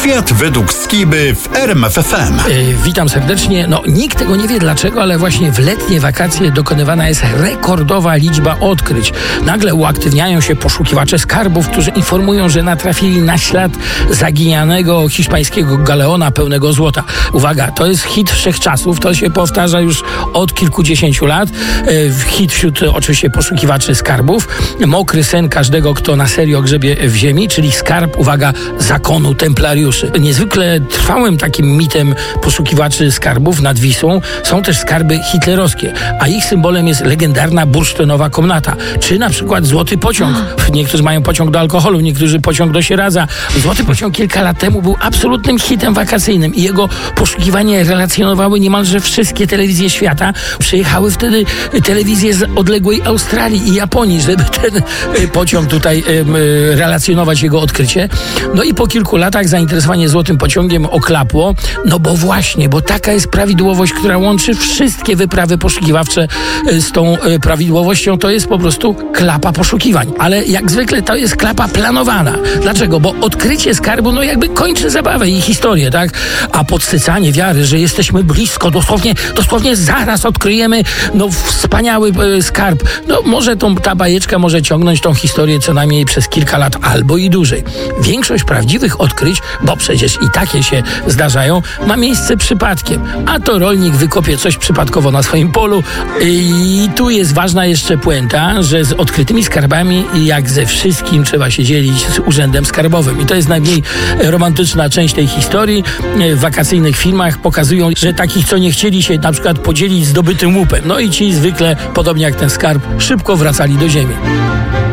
Świat według Skiby w RMF FM. Witam serdecznie. Nikt tego nie wie dlaczego, ale właśnie w letnie wakacje dokonywana jest rekordowa liczba odkryć. Nagle uaktywniają się poszukiwacze skarbów, którzy informują, że natrafili na ślad zaginionego hiszpańskiego galeona pełnego złota. Uwaga, to jest hit wszechczasów, to się powtarza już od kilkudziesięciu lat. Hit wśród oczywiście poszukiwaczy skarbów. Mokry sen każdego, kto na serio grzebie w ziemi, czyli skarb, uwaga, zakonu templariuszy. Niezwykle trwałym takim mitem poszukiwaczy skarbów nad Wisłą są też skarby hitlerowskie, a ich symbolem jest legendarna bursztynowa komnata, czy na przykład złoty pociąg. Niektórzy mają pociąg do alkoholu, niektórzy pociąg do sieradza. Złoty pociąg kilka lat temu był absolutnym hitem wakacyjnym i jego poszukiwanie relacjonowały niemalże wszystkie telewizje świata. Przyjechały wtedy telewizje z odległej Australii i Japonii, żeby ten pociąg tutaj relacjonować jego odkrycie. I po kilku latach zainteresowanie złotym pociągiem oklapło, bo taka jest prawidłowość, która łączy wszystkie wyprawy poszukiwawcze z tą prawidłowością. To jest po prostu klapa poszukiwań. Ale jak zwykle to jest klapa planowana. Dlaczego? Bo odkrycie skarbu jakby kończy zabawę i historię, tak? A podsycanie wiary, że jesteśmy blisko, dosłownie zaraz odkryjemy wspaniały skarb. Może ta bajeczka może ciągnąć tą historię co najmniej przez kilka lat albo i dłużej. Większość prawdziwych odkryć, bo przecież i takie się zdarzają, ma miejsce przypadkiem. A to rolnik wykopie coś przypadkowo na swoim polu i tu jest ważna jeszcze puenta, że z odkrytymi skarbami jak ze wszystkim trzeba się dzielić z urzędem skarbowym. I to jest najmniej romantyczna część tej historii. W wakacyjnych filmach pokazują, że takich, co nie chcieli się na przykład podzielić zdobytym łupem. I ci zwykle, podobnie jak ten skarb, szybko wracali do ziemi.